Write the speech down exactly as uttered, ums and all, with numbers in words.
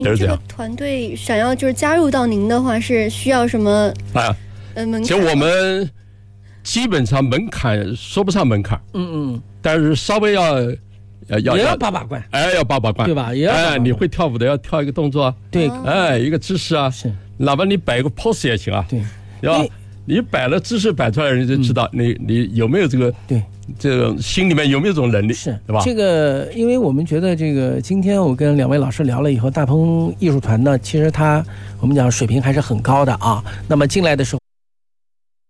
您这个团队想要就是加入到您的话，是需要什么啊？ 呃，门槛？ 其实我们基本上门槛说不上门槛， 嗯嗯， 但是稍微要要要也要把把关， 哎，要把把关， 对吧？也要把把关哎，你会跳舞的要跳一个动作， 对， 哎，一个姿势啊， 是， 哪怕你摆一个 pose 也行啊， 对， 对吧？你摆了姿势摆出来，人就知道你你有没有这个对。 这种心里面有没有这种能力， 是对吧？ 这个，因为我们觉得这个今天我跟两位老师聊了以后，大鹏艺术团呢，其实它我们讲水平还是很高的啊。那么进来的时候。